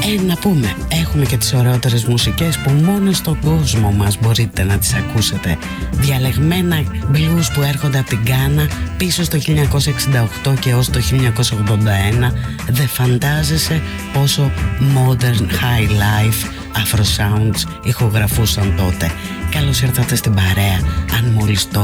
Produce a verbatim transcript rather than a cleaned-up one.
Ε, να πούμε, έχουμε και τις ωραιότερες μουσικές που μόνο στον κόσμο μας μπορείτε να τις ακούσετε. Διαλεγμένα blues που έρχονται από την Γκάνα πίσω στο χίλια εννιακόσια εξήντα οκτώ και ως το χίλια εννιακόσια ογδόντα ένα. Δεν φαντάζεσαι πόσο modern high life Afro sounds ηχογραφούσαν τότε. Καλώς ήρθατε στην παρέα. Αν μόλις τώρα